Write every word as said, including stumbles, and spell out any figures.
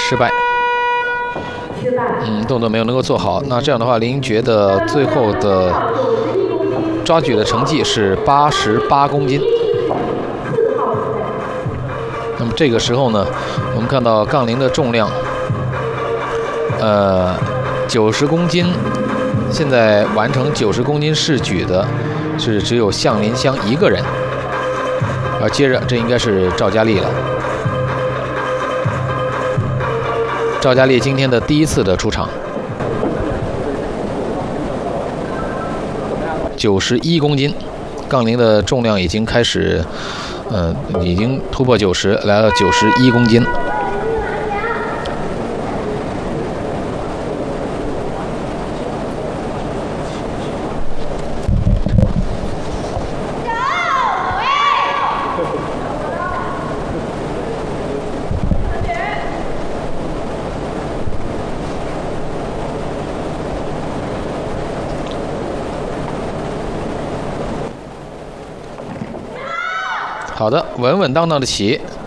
失败。嗯，动作没有能够做好。那这样的话，林觉的最后的抓举的成绩是八十八公斤。那么这个时候呢，我们看到杠铃的重量，呃，九十公斤。现在完成九十公斤试举的是只有向林香一个人。而接着，这应该是赵佳丽了。赵佳丽今天的第一次的出场。九十一公斤，杠铃的重量已经开始，嗯、呃，已经突破九十，来到九十一公斤。好的，稳稳当当的起，